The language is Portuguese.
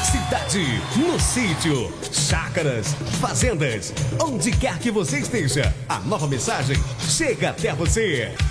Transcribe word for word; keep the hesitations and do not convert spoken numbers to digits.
cidade, no sítio, chácaras, fazendas, onde quer que você esteja, a nova mensagem chega até você.